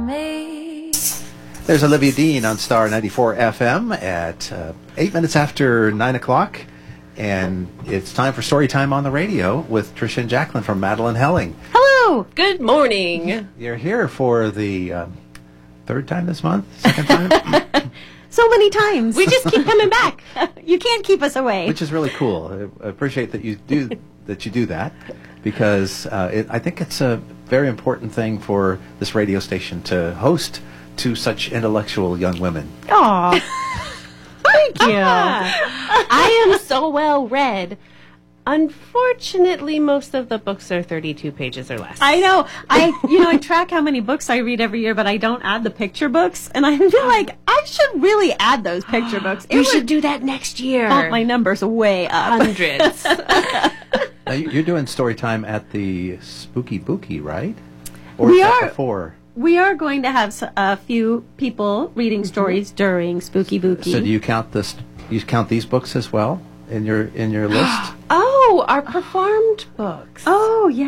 me. There's Olivia Dean on Star 94 FM at 8 minutes after 9 o'clock. And it's time for Story Time on the Radio with Tricia and Jacqueline from Madeline Helling. Hello. Good morning. You're here for the third time this month? Second time? So many times. We just keep coming back. You can't keep us away. Which is really cool. I appreciate that you do that because I think it's a very important thing for this radio station to host two such intellectual young women. Aw. Thank you. I am so well read. Unfortunately, most of the books are 32 pages or less. I know. I track how many books I read every year, but I don't add the picture books. And I feel like I should really add those picture books. You should do that next year. Bump my numbers way up. Hundreds. Now, you're doing story time at the Spooky Bookie, right? Or We is that are. before? We are going to have a few people reading stories during Spooky Bookie. So do you count this? You count these books as well in your list? Oh, our performed books. Oh, yeah.